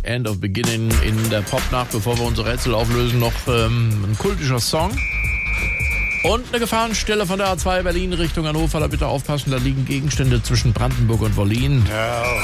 End of Beginning in der Popnacht, bevor wir unsere Rätsel auflösen, noch ein kultischer Song. Und eine Gefahrenstelle von der A2 Berlin Richtung Hannover. Da bitte aufpassen, da liegen Gegenstände zwischen Brandenburg und Wollin. Ja.